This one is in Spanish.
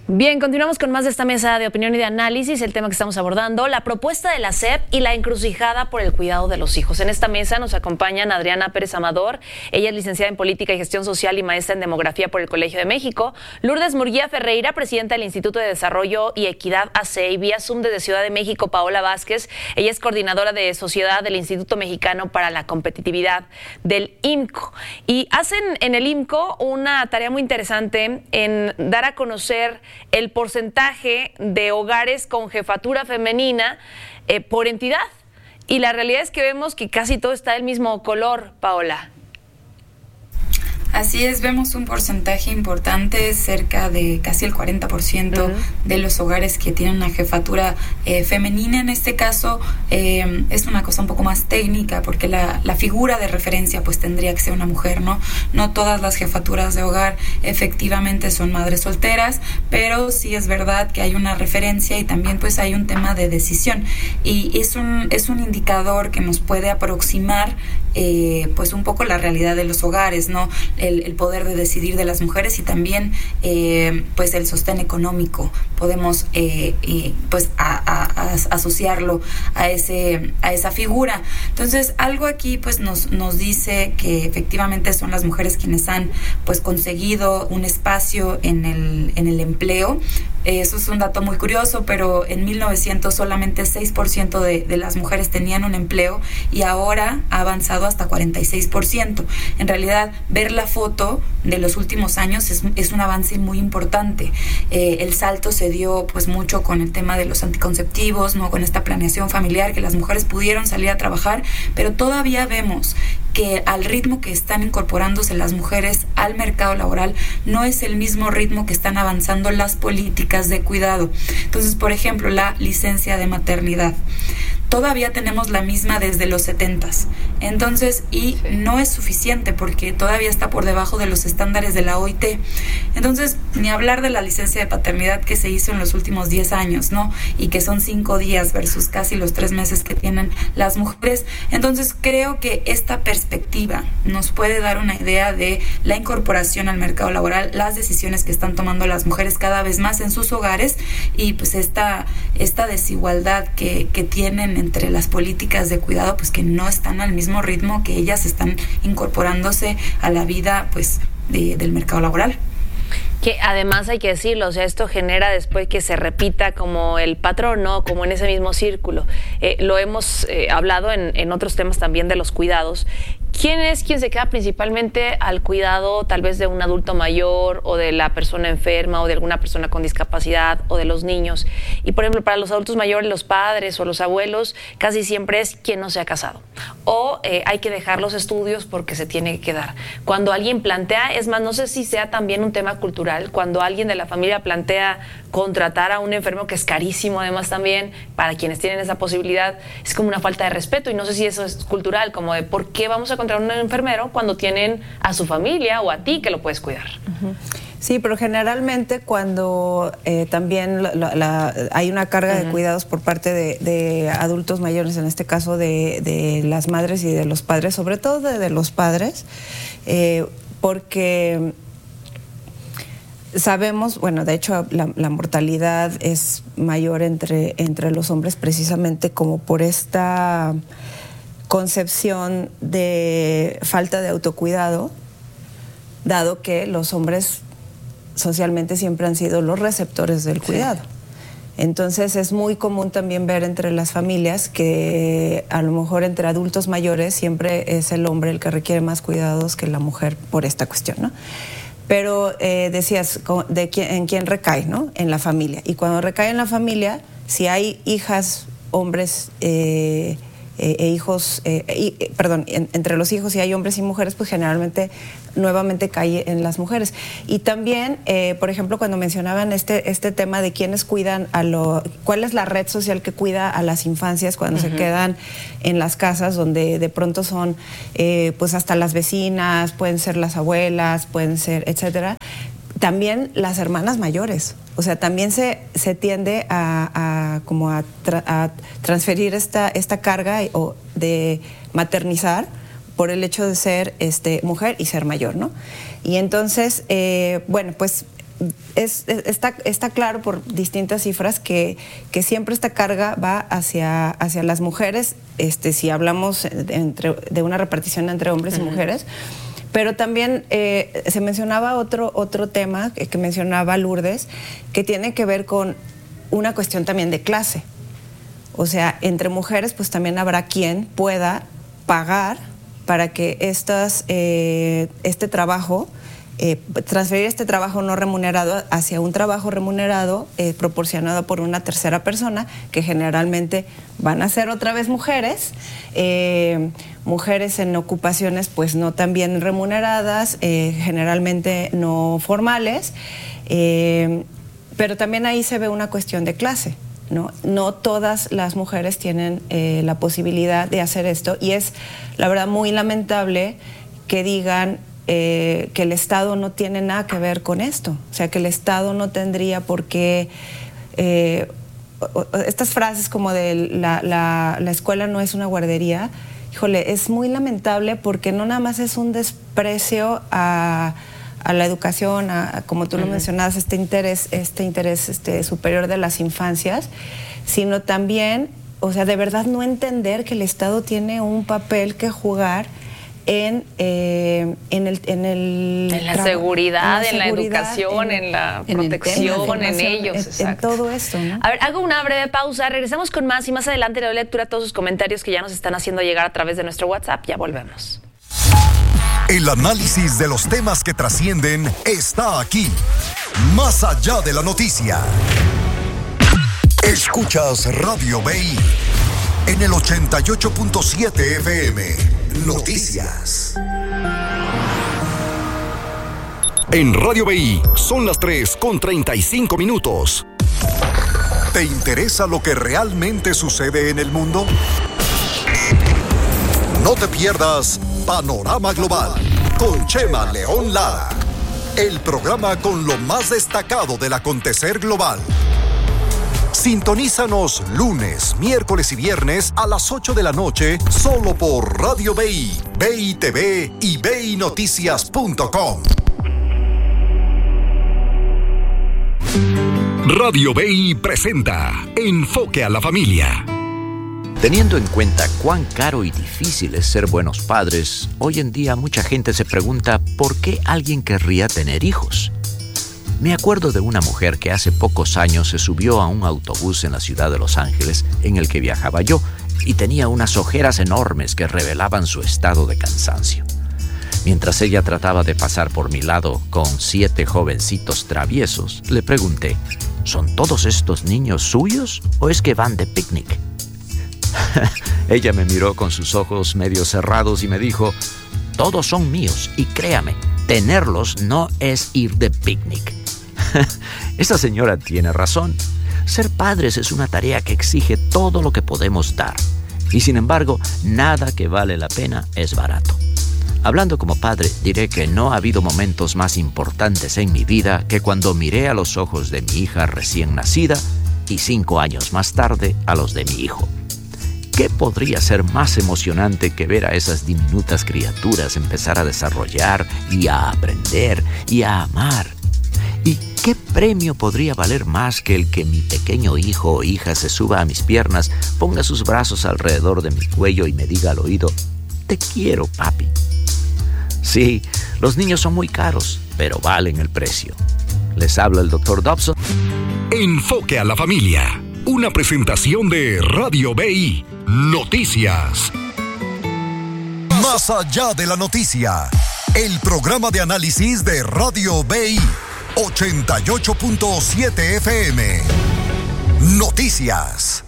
Bien, continuamos con más de esta mesa de opinión y de análisis. El tema que estamos abordando, la propuesta de la SEP y la encrucijada por el cuidado de los hijos. En esta mesa nos acompañan Adriana Pérez Amador. Ella es licenciada en Política y Gestión Social y maestra en Demografía por el Colegio de México. Lourdes Murguía Ferreira, presidenta del Instituto de Desarrollo y Equidad ACE, y vía Zoom desde Ciudad de México, Paola Vázquez. Ella es coordinadora de Sociedad del Instituto Mexicano para la Competitividad del IMCO. Y hacen en el IMCO una tarea muy interesante en dar a conocer el porcentaje de hogares con jefatura femenina por entidad. Y la realidad es que vemos que casi todo está del mismo color, Paola. Así es, vemos un porcentaje importante, cerca de casi el 40% de los hogares que tienen una jefatura femenina. En este caso es una cosa un poco más técnica, porque la figura de referencia pues tendría que ser una mujer, ¿no? No todas las jefaturas de hogar efectivamente son madres solteras, pero sí es verdad que hay una referencia y también pues hay un tema de decisión. Y es un indicador que nos puede aproximar pues un poco la realidad de los hogares, ¿no? El poder de decidir de las mujeres y también pues el sostén económico. Podemos pues asociarlo a esa figura. Entonces algo aquí pues nos dice que efectivamente son las mujeres quienes han pues conseguido un espacio en el empleo. Eso es un dato muy curioso, pero en 1900 solamente 6% de las mujeres tenían un empleo y ahora ha avanzado hasta 46%. En realidad, ver la foto de los últimos años es un avance muy importante. El salto se dio pues mucho con el tema de los anticonceptivos, ¿no? Con esta planeación familiar, que las mujeres pudieron salir a trabajar, pero todavía vemos que al ritmo que están incorporándose las mujeres al mercado laboral no es el mismo ritmo que están avanzando las políticas de cuidado. Entonces, por ejemplo, la licencia de maternidad. Todavía tenemos la misma desde los 70s. Entonces, y no es suficiente porque todavía está por debajo de los estándares de la OIT. Entonces, ni hablar de la licencia de paternidad que se hizo en los últimos 10 años, ¿no? Y que son 5 días versus casi los 3 meses que tienen las mujeres. Entonces, creo que esta perspectiva nos puede dar una idea de la incorporación al mercado laboral, las decisiones que están tomando las mujeres cada vez más en sus hogares y pues esta desigualdad que tienen entre las políticas de cuidado, pues que no están al mismo ritmo que ellas están incorporándose a la vida pues del mercado laboral. Que además hay que decirlo, o sea, esto genera después que se repita como el patrón, ¿no? Como en ese mismo círculo. Lo hemos hablado en otros temas también de los cuidados. ¿Quién es quien se queda principalmente al cuidado tal vez de un adulto mayor o de la persona enferma o de alguna persona con discapacidad o de los niños? Y por ejemplo, para los adultos mayores, los padres o los abuelos casi siempre es quien no se ha casado. O hay que dejar los estudios porque se tiene que quedar. Cuando alguien plantea, es más, no sé si sea también un tema cultural, cuando alguien de la familia plantea contratar a un enfermo, que es carísimo además también, para quienes tienen esa posibilidad, es como una falta de respeto, y no sé si eso es cultural, como de ¿por qué vamos a contratar a un enfermero cuando tienen a su familia o a ti que lo puedes cuidar? Sí, pero generalmente cuando también hay una carga de cuidados por parte de adultos mayores, en este caso de las madres y de los padres, sobre todo de los padres, porque sabemos, bueno, de hecho la mortalidad es mayor entre los hombres precisamente como por esta concepción de falta de autocuidado, dado que los hombres socialmente siempre han sido los receptores del cuidado. Entonces es muy común también ver entre las familias que a lo mejor entre adultos mayores siempre es el hombre el que requiere más cuidados que la mujer por esta cuestión, ¿no? Pero decías, ¿en quién recae, no? En la familia. Y cuando recae en la familia, si hay hijas, hombres hijos, entre los hijos, si hay hombres y mujeres, pues generalmente nuevamente cae en las mujeres. Y también, por ejemplo, cuando mencionaban este tema de quiénes cuidan cuál es la red social que cuida a las infancias cuando se quedan en las casas, donde de pronto son pues hasta las vecinas, pueden ser las abuelas, pueden ser, etcétera. También las hermanas mayores, o sea, también se tiende a transferir esta carga de maternizar por el hecho de ser mujer y ser mayor, ¿no? Y entonces, bueno, pues está claro por distintas cifras que siempre esta carga va hacia las mujeres, si hablamos de una repartición entre hombres y mujeres. Pero también se mencionaba otro tema que mencionaba Lourdes, que tiene que ver con una cuestión también de clase. O sea, entre mujeres pues también habrá quien pueda pagar para que este trabajo, transferir este trabajo no remunerado hacia un trabajo remunerado proporcionado por una tercera persona, que generalmente van a ser otra vez mujeres, mujeres en ocupaciones pues no tan bien remuneradas, generalmente no formales, pero también ahí se ve una cuestión de clase. No todas las mujeres tienen la posibilidad de hacer esto, y es la verdad muy lamentable que digan que el Estado no tiene nada que ver con esto, o sea, que el Estado no tendría por qué estas frases como de la escuela no es una guardería. Híjole, es muy lamentable, porque no nada más es un desprecio a la educación, como tú lo mencionabas, este interés superior de las infancias, sino también, o sea, de verdad no entender que el Estado tiene un papel que jugar en la seguridad, en la educación, en la protección, en ellos, en todo esto, ¿no? A ver, hago una breve pausa, regresamos con más, y más adelante le doy lectura a todos sus comentarios que ya nos están haciendo llegar a través de nuestro WhatsApp. Ya volvemos. El análisis de los temas que trascienden está aquí, más allá de la noticia. Escuchas Radio BI en el 88.7 FM. Noticias. En Radio BI son las 3:35. ¿Te interesa lo que realmente sucede en el mundo? No te pierdas Panorama Global con Chema León Lara, el programa con lo más destacado del acontecer global. Sintonízanos lunes, miércoles y viernes a las 8 de la noche solo por Radio BI, BI TV y BINoticias.com. Radio BI presenta Enfoque a la Familia. Teniendo en cuenta cuán caro y difícil es ser buenos padres, hoy en día mucha gente se pregunta por qué alguien querría tener hijos. Me acuerdo de una mujer que hace pocos años se subió a un autobús en la ciudad de Los Ángeles en el que viajaba yo, y tenía unas ojeras enormes que revelaban su estado de cansancio. Mientras ella trataba de pasar por mi lado con 7 jovencitos traviesos, le pregunté, ¿son todos estos niños suyos o es que van de picnic? Ella me miró con sus ojos medio cerrados y me dijo, todos son míos, y créame, tenerlos no es ir de picnic. Esa señora tiene razón. Ser padres es una tarea que exige todo lo que podemos dar, y sin embargo, nada que vale la pena es barato. Hablando como padre, diré que no ha habido momentos más importantes en mi vida que cuando miré a los ojos de mi hija recién nacida y 5 años más tarde a los de mi hijo. ¿Qué podría ser más emocionante que ver a esas diminutas criaturas empezar a desarrollar y a aprender y a amar? ¿Y qué premio podría valer más que el que mi pequeño hijo o hija se suba a mis piernas, ponga sus brazos alrededor de mi cuello y me diga al oído, te quiero, papi? Sí, los niños son muy caros, pero valen el precio. Les habla el Dr. Dobson. Enfoque a la familia. Una presentación de Radio BI. Noticias. Más allá de la noticia. El programa de análisis de Radio BI. 88.7 FM. Noticias.